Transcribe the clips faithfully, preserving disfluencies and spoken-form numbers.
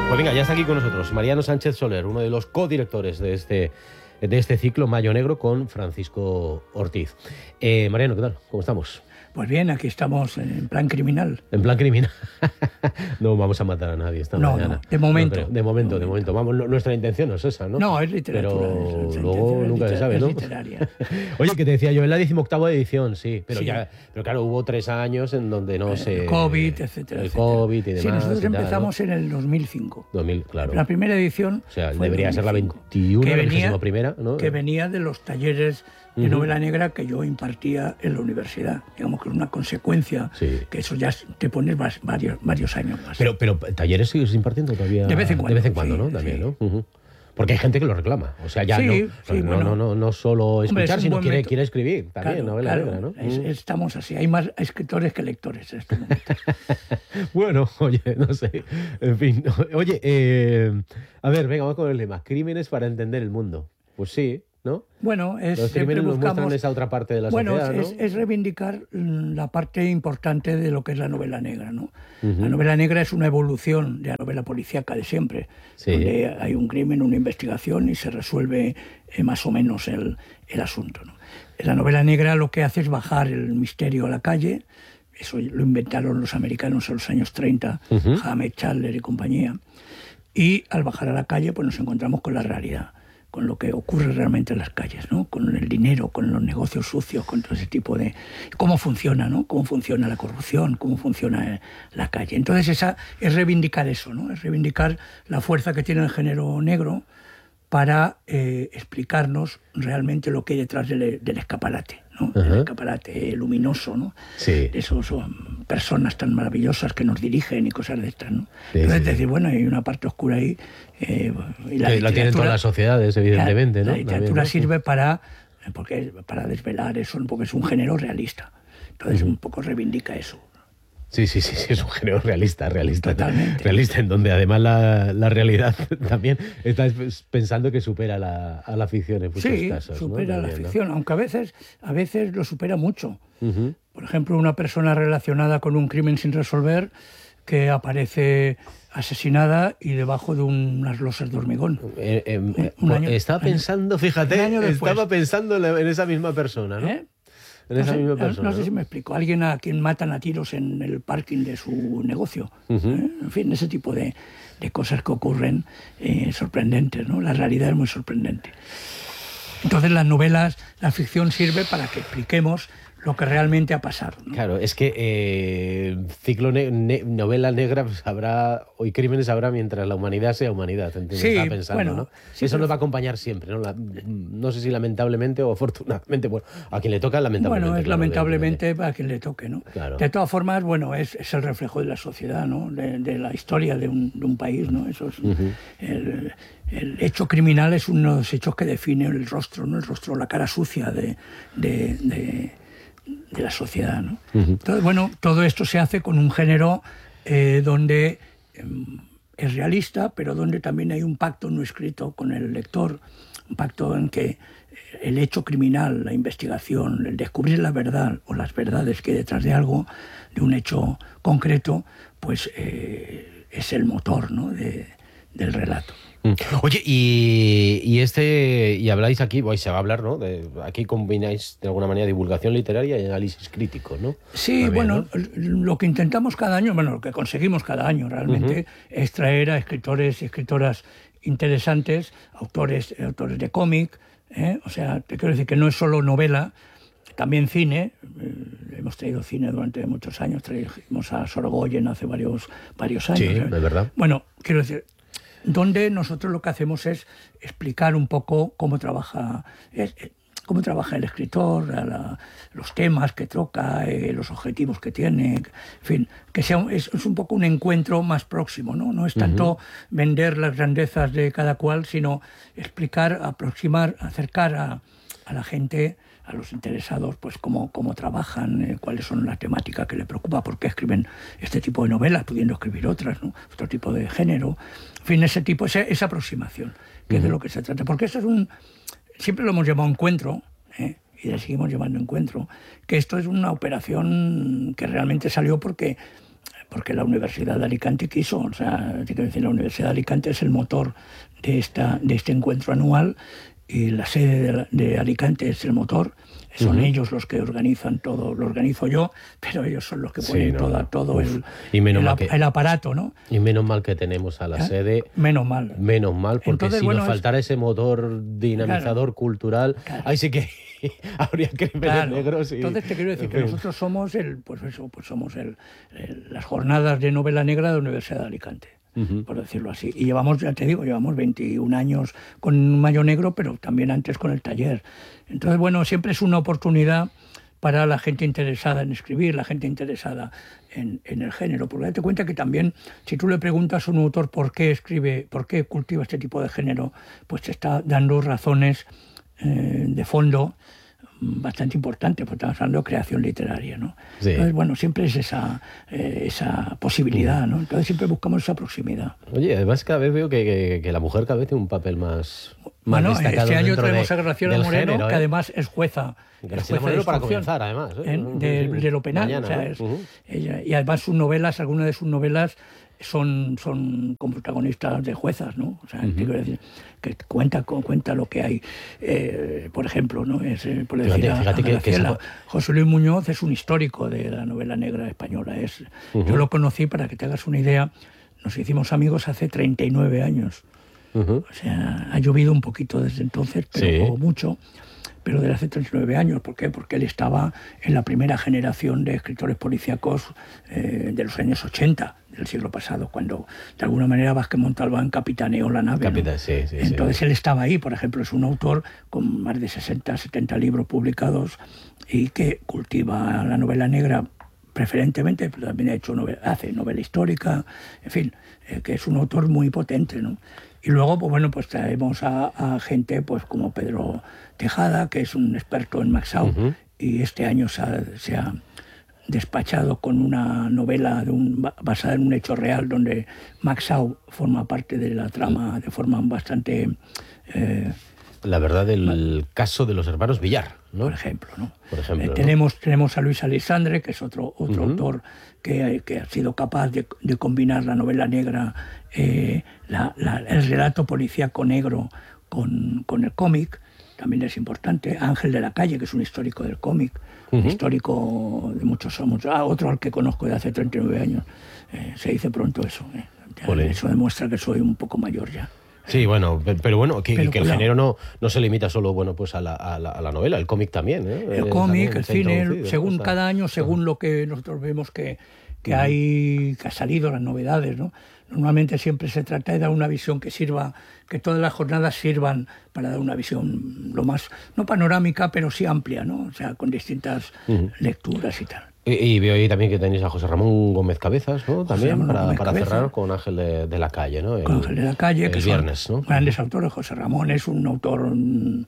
Pues venga, ya está aquí con nosotros Mariano Sánchez Soler, uno de los codirectores de este, de este ciclo Mayo Negro con Francisco Ortiz. Eh, Mariano, ¿qué tal? ¿Cómo estamos? Pues bien, aquí estamos en plan criminal. En plan criminal. No vamos a matar a nadie esta no, mañana. No, de momento. No, de momento, de, de momento. Vamos, no, nuestra intención no es esa, ¿no? No, es literatura. Pero es, luego es nunca se sabe, es ¿no? literaria. Oye, que te decía yo, en la decimoctava edición, sí, pero sí. ya, pero claro, hubo tres años en donde no el se... COVID, etcétera, El etcétera. COVID y demás. Sí, nosotros y tal, empezamos ¿no? en el dos mil cinco. dos mil, claro. La primera edición O sea, fue debería ser la veintiuno, que la venía, vigésima primera, ¿no? Que venía de los talleres de Uh-huh. novela negra que yo impartía en la universidad. Digamos que es una consecuencia, sí. que eso ya te pones varios, varios años más. Pero, pero ¿talleres sigues impartiendo todavía? De vez en cuando. De vez en cuando, sí, ¿no? También, sí. ¿no? Uh-huh. Porque hay gente que lo reclama. O sea, ya sí, no, sí, no, bueno. no, no, no solo escuchar, Hombre, sino quiere, método. quiere escribir también, claro, novela claro, negra, ¿no? Es, estamos así. Hay más escritores que lectores en este momento. Bueno, oye, no sé. En fin. Oye, eh, a ver, venga, vamos con el lema. Crímenes para entender el mundo. Pues sí, ¿no? Bueno, es, los crímenes nos buscamos, muestran esa otra parte de la bueno, sociedad, ¿no? es, es reivindicar la parte importante de lo que es la novela negra, ¿no? Uh-huh. La novela negra es una evolución de la novela policíaca de siempre, sí. donde hay un crimen, una investigación y se resuelve eh, más o menos el, el asunto, ¿no? La novela negra lo que hace es bajar el misterio a la calle. Eso lo inventaron los americanos en los años treinta, uh-huh. Hammett, Chandler y compañía. Y al bajar a la calle pues nos encontramos con la realidad, con lo que ocurre realmente en las calles, ¿no? Con el dinero, con los negocios sucios, con todo ese tipo de... Cómo funciona, ¿no? Cómo funciona la corrupción, cómo funciona la calle. Entonces esa es reivindicar eso, ¿no? Es reivindicar la fuerza que tiene el género negro para eh, explicarnos realmente lo que hay detrás del, del escaparate, ¿no? Uh-huh. El escaparate luminoso, ¿no? Sí. Esos son personas tan maravillosas que nos dirigen y cosas de estas, ¿no? Sí, Entonces, sí. decir, bueno, hay una parte oscura ahí. Eh, y la, la tienen todas las sociedades, evidentemente, la, ¿no? La literatura También, ¿no? sirve para, porque, para desvelar eso, porque es un género realista. Entonces, uh-huh. un poco reivindica eso. Sí, sí, sí, sí, es un género realista, realista. Totalmente. Realista, en donde además la, la realidad también está pensando que supera la, a la ficción en muchos sí, casos. supera ¿no? la También, ficción, ¿no? aunque a veces, a veces lo supera mucho. Uh-huh. Por ejemplo, una persona relacionada con un crimen sin resolver que aparece asesinada y debajo de unas losas de hormigón. Eh, eh, un año, estaba pensando, año, fíjate, año estaba pensando en esa misma persona, ¿no? ¿Eh? En no, esa sé, misma no, persona, no sé ¿no? si me explico. Alguien a quien matan a tiros en el parking de su negocio. Uh-huh. ¿eh? En fin, ese tipo de, de cosas que ocurren eh, sorprendentes, ¿no? La realidad es muy sorprendente. Entonces las novelas, la ficción sirve para que expliquemos lo que realmente ha pasado, ¿no? Claro, es que eh, ciclo ne- ne- novela negra pues, habrá, hoy crímenes habrá mientras la humanidad sea humanidad, ¿entiendes? Sí, Estaba pensando, bueno, ¿no? sí, Eso pero... nos va a acompañar siempre, ¿no? La, no sé si lamentablemente o afortunadamente, bueno, a quien le toca lamentablemente. Bueno, es claro, lamentablemente a quien le toque, ¿no? Claro. De todas formas, bueno, es, es el reflejo de la sociedad, ¿no? De, de la historia de un, de un país, ¿no? Eso es... Uh-huh. el, el hecho criminal es uno de los hechos que define el rostro, ¿no? El rostro, la cara sucia de... de, de de la sociedad, ¿no? Uh-huh. Entonces, bueno, todo esto se hace con un género eh, donde eh, es realista, pero donde también hay un pacto no escrito con el lector, un pacto en que el hecho criminal, la investigación, el descubrir la verdad o las verdades que hay detrás de algo, de un hecho concreto, pues eh, es el motor, ¿no? de, del relato. Oye, y, y este y habláis aquí, pues se va a hablar, ¿no? De, aquí combináis de alguna manera divulgación literaria y análisis crítico, ¿no? Sí, también, bueno, ¿no? Lo que intentamos cada año, bueno, lo que conseguimos cada año realmente, uh-huh. es traer a escritores y escritoras interesantes, autores, autores de cómic, ¿eh? O sea, te quiero decir que no es solo novela, también cine. Eh, hemos traído cine durante muchos años, trajimos a Sorogoyen hace varios, varios años. Sí, ¿eh? de verdad. Bueno, quiero decir, donde nosotros lo que hacemos es explicar un poco cómo trabaja, es, cómo trabaja el escritor, la, los temas que toca, eh, los objetivos que tiene, en fin, que sea un, es, es un poco un encuentro más próximo, ¿no? No es tanto uh-huh. vender las grandezas de cada cual, sino explicar, aproximar, acercar a, a la gente, a los interesados, pues cómo, cómo trabajan, eh, cuáles son las temáticas que les preocupa, por qué escriben este tipo de novelas, pudiendo escribir otras, ¿no? Otro tipo de género. En fin, ese tipo, esa, esa aproximación, que uh-huh. es de lo que se trata. Porque esto es un... Siempre lo hemos llamado encuentro, ¿eh? Y le seguimos llamando encuentro, que esto es una operación que realmente salió porque porque la Universidad de Alicante quiso, o sea, quiero decir, la Universidad de Alicante es el motor de, esta, de este encuentro anual y la sede de, la, de Alicante es el motor. Son uh-huh. ellos los que organizan todo, lo organizo yo, pero ellos son los que ponen sí, no, toda, todo el, y menos el, mal que, el aparato, ¿no? Y menos mal que tenemos a la ¿Eh? sede. Menos mal. Menos mal, porque Entonces, si bueno, nos faltara es... ese motor dinamizador claro, cultural, claro. ahí sí que habría crímenes claro. negros. Y... Entonces te quiero decir que nosotros somos el, pues eso, pues somos el, el, las jornadas de novela negra de la Universidad de Alicante. Uh-huh. Por decirlo así. Y llevamos, ya te digo, llevamos veintiún años con Mayo Negro, pero también antes con el taller. Entonces, bueno, siempre es una oportunidad para la gente interesada en escribir, la gente interesada en, en el género. Porque date cuenta que también, si tú le preguntas a un autor por qué escribe, por qué cultiva este tipo de género, pues te está dando razones eh, de fondo bastante importante, porque estamos hablando de creación literaria, ¿no? Sí. Entonces, bueno, siempre es esa, eh, esa posibilidad, ¿no? Entonces siempre buscamos esa proximidad. Oye, además cada vez veo que, que, que la mujer cada vez tiene un papel más, más bueno, destacado. Este año tenemos de, a Graciela Moreno, género, ¿eh? que además es jueza. Graciela Moreno para comenzar, además. ¿eh? En, de, de lo penal. Mañana, o sea, ¿no? es, uh-huh. ella, y además sus novelas, algunas de sus novelas son, son con protagonistas de juezas, ¿no? O sea, uh-huh. quiero decir, que cuenta, cuenta lo que hay. Eh, por ejemplo, ¿no? Es, eh, por decir, fíjate, fíjate que, que eso... José Luis Muñoz es un histórico de la novela negra española. Es, uh-huh. Yo lo conocí, para que te hagas una idea, nos hicimos amigos hace treinta y nueve años. Uh-huh. O sea, ha llovido un poquito desde entonces, pero sí. mucho. Pero desde hace treinta y nueve años. ¿Por qué? Porque él estaba en la primera generación de escritores policíacos eh, de los años ochenta del siglo pasado, cuando de alguna manera Vázquez Montalbán capitaneó la nave. Capitán, ¿no? sí, sí, Entonces sí. él estaba ahí, por ejemplo, es un autor con más de sesenta, setenta libros publicados y que cultiva la novela negra preferentemente, pero también ha hecho novela, hace novela histórica, en fin, eh, que es un autor muy potente, ¿no? Y luego, pues bueno, pues traemos a, a gente pues como Pedro Tejada, que es un experto en Maxau, uh-huh. y este año se ha, se ha despachado con una novela de un, basada en un hecho real, donde Maxau forma parte de la trama de forma bastante... Eh, la verdad del mal. caso de los hermanos Villar, ¿no? Por ejemplo, ¿no? Por ejemplo, eh, ¿no? Tenemos, tenemos a Luis Alexandre, que es otro, otro uh-huh. autor que, que ha sido capaz de, de combinar la novela negra, eh, la, la, el relato policíaco negro con, con el cómic. También es importante. Ángel de la Calle, que es un histórico del cómic, uh-huh. un histórico de muchos años. Ah, otro al que conozco de hace treinta y nueve años. Eh, se dice pronto eso. Eh. Eso demuestra que soy un poco mayor ya. Sí, bueno, pero bueno, que, pero, que el claro. género no, no se limita solo, bueno, pues a la, a la, a la novela, el cómic también, ¿eh? El cómic, el cine, según está... cada año, según uh-huh. lo que nosotros vemos que, que uh-huh. hay, que ha salido, las novedades, ¿no? Normalmente siempre se trata de dar una visión que sirva, que todas las jornadas sirvan para dar una visión lo más, no panorámica, pero sí amplia, ¿no? O sea, con distintas uh-huh. lecturas y tal. Y, y veo ahí también que tenéis a José Ramón Gómez Cabezas, ¿no? También para, para cerrar con Ángel de, de la Calle, ¿no? El, con Ángel de la Calle, el que viernes, son ¿no? grandes autores. José Ramón es un autor muy,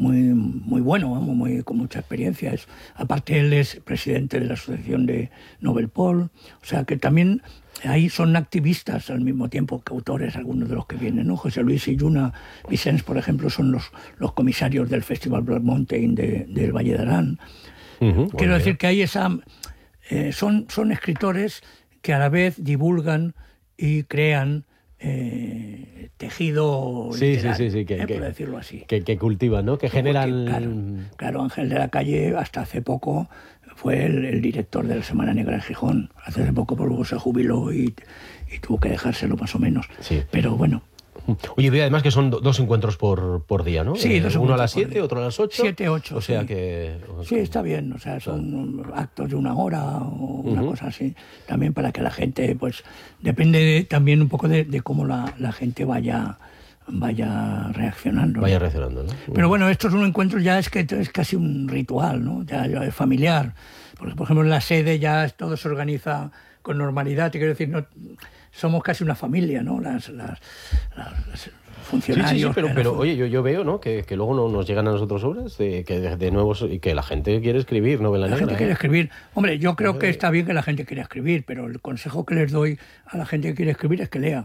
muy bueno, vamos, muy, con mucha experiencia. Es, aparte, él es presidente de la Asociación de Nobel Paul. O sea, que también ahí son activistas al mismo tiempo que autores, algunos de los que vienen, ¿no? José Luis y Yuna Vicens, por ejemplo, son los, los comisarios del Festival Black Mountain de, del Valle de Arán. Uh-huh, Quiero bueno, decir que hay esa... Eh, son, son escritores que a la vez divulgan y crean eh, tejido sí, literal, sí, sí, sí, que, eh, que, por decirlo así. Que, que cultivan, ¿no? Que generan... Claro, claro, Ángel de la Calle hasta hace poco fue el, el director de la Semana Negra en Gijón. Hace poco por luego se jubiló y, y tuvo que dejárselo más o menos. Sí. Pero bueno... Oye, veo además que son do, dos encuentros por, por día, ¿no? Sí, dos eh, Uno a las siete, otro a las ocho. Siete, ocho. O sea sí. que... Sí, está bien. O sea, son claro. actos de una hora o una uh-huh. cosa así. También para que la gente, pues, depende de, también un poco de, de cómo la, la gente vaya vaya reaccionando. Vaya reaccionando, ¿no? Pero bueno, esto es un encuentro ya es que es casi un ritual, ¿no? Ya, ya es familiar. Porque, por ejemplo, en la sede ya todo se organiza con normalidad. Te quiero decir, no... somos casi una familia, ¿no? Las, las, las funcionarios. Sí, sí, sí, pero, pero oye, yo, yo veo, ¿no? Que, que luego no, nos llegan a nosotros obras de, que de, de nuevo y que la gente quiere escribir novela negra. La gente ¿eh? quiere escribir. Hombre, yo creo que está bien que la gente quiera escribir, pero el consejo que les doy a la gente que quiere escribir es que lea.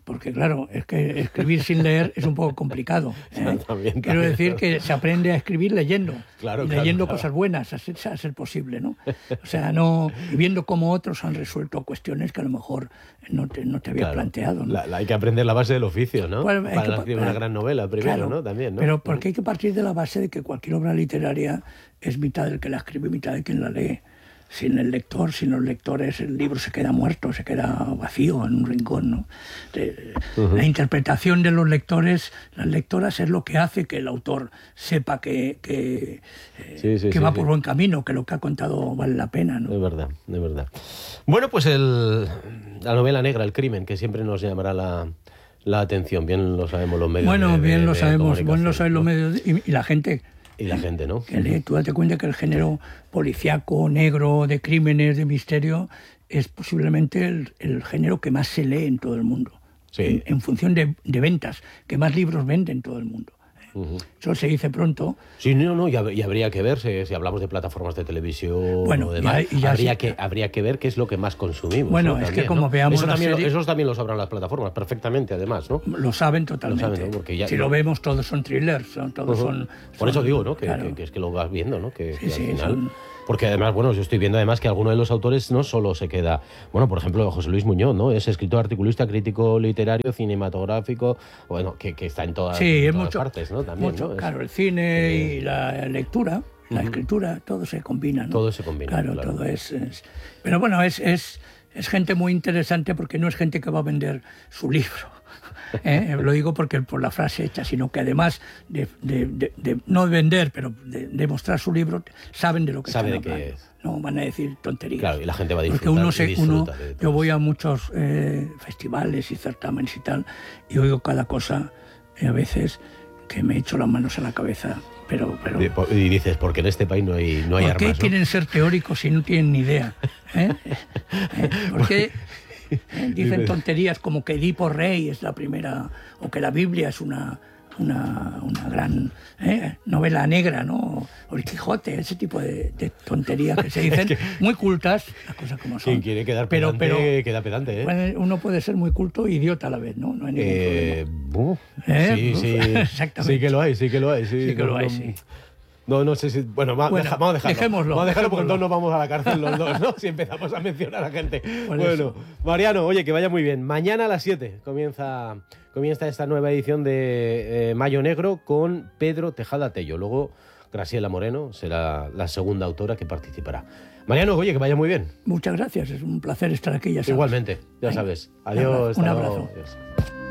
Porque claro, es que escribir sin leer es un poco complicado. ¿eh? También, Quiero decir claro. que se aprende a escribir leyendo, claro, y leyendo claro, cosas claro. buenas, a ser, a ser posible, ¿no? O sea, no y viendo cómo otros han resuelto cuestiones que a lo mejor no te, no te había claro. planteado, ¿no? La, la, hay que aprender la base del oficio, ¿no? Bueno, para que, escribir una gran novela primero, claro, ¿no? También, ¿no? Pero porque hay que partir de la base de que cualquier obra literaria es mitad del que la escribe y mitad de quien la lee. Sin el lector, sin los lectores, el libro se queda muerto, se queda vacío en un rincón, ¿no? De, uh-huh. La interpretación de los lectores, las lectoras, es lo que hace que el autor sepa que, que, sí, sí, que sí, va sí. por buen camino, que lo que ha contado vale la pena, ¿no? De verdad, de verdad. Bueno, pues el, la novela negra, el crimen, que siempre nos llamará la, la atención, bien lo sabemos los medios. Bueno, de, bien de, lo de sabemos, bien lo saben los medios y, y la gente. Y la gente, ¿no? Que lee, tú date cuenta que el género policiaco, negro, de crímenes, de misterio, es posiblemente el, el género que más se lee en todo el mundo. Sí. En, en función de, de ventas, que más libros vende en todo el mundo. Uh-huh. Eso se dice pronto. Sí, no, no, y, hab- y habría que ver si, si hablamos de plataformas de televisión bueno, o demás, ya, ya habría, sí. que, habría que ver qué es lo que más consumimos. Bueno, ¿no? es También, que como ¿no? veamos eso la también, serie... Eso también lo sabrán las plataformas perfectamente, además, ¿no? Lo saben totalmente. Lo saben, ¿no? Porque ya, si no... lo vemos, todos son thrillers, son, todos uh-huh. son, son... Por eso digo, ¿no? Que, claro. que, que es que lo vas viendo, ¿no? Que, sí, que sí, al final... Son... Porque además, bueno, yo estoy viendo además que alguno de los autores no solo se queda... Bueno, por ejemplo, José Luis Muñoz, ¿no? Es escritor, articulista, crítico literario, cinematográfico, bueno, que, que está en todas, sí, en todas mucho, partes, ¿no? También, mucho, ¿no? Claro, el cine eh... y la lectura, la uh-huh. escritura, todo se combina, ¿no? Todo se combina, claro. Claro, todo es, es... Pero bueno, es, es, es gente muy interesante porque no es gente que va a vender su libro. ¿Eh? Lo digo porque por la frase hecha, sino que además de, de, de, de no vender, pero de, de mostrar su libro, saben de lo que Sabe están hablando. Es. No van a decir tonterías. Claro, y la gente va a disfrutar. Porque uno, se, uno de yo voy a muchos eh, festivales y certámenes y tal, y oigo cada cosa, eh, a veces, que me echo las manos a la cabeza. Pero, pero, y dices, porque en este país no hay, no hay ¿por qué armas, ¿no? quieren ser teóricos si no tienen ni idea? ¿Eh? ¿Eh? ¿Por qué eh, dicen tonterías como que Edipo Rey es la primera, o que la Biblia es una, una, una gran eh, novela negra, ¿no? O el Quijote, ese tipo de, de tonterías que se dicen, es que, muy cultas, las cosas como son. Quien quiere quedar pedante, pero, pero, queda pedante, ¿eh? Uno puede ser muy culto e idiota a la vez, ¿no? No hay ningún eh, problema. Uh, ¿Eh? Sí, sí. Exactamente. Sí que lo hay, sí que lo hay. Sí, sí que no, lo hay, no, sí. No, no sé si... Bueno, va, bueno deja, vamos a dejarlo. Dejémoslo. Vamos a dejarlo porque dejémoslo. entonces nos vamos a la cárcel los dos, ¿no? Si empezamos a mencionar a gente. Por bueno, eso. Mariano, oye, que vaya muy bien. Mañana a las siete comienza, comienza esta nueva edición de eh, Mayo Negro con Pedro Tejada Tello. Luego, Graciela Moreno será la segunda autora que participará. Mariano, oye, que vaya muy bien. Muchas gracias. Es un placer estar aquí, ya sabes. Igualmente, ya sabes. Adiós. Un abrazo. Un abrazo. Adiós.